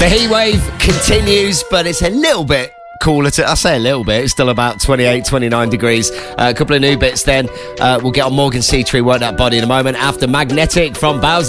The heat wave continues, but it's a little bit cooler. I say a little bit. It's still about 28, 29 degrees. A couple of new bits then. We'll get on Morgan C. Tree, Work That Body in a moment after Magnetic from Bowser.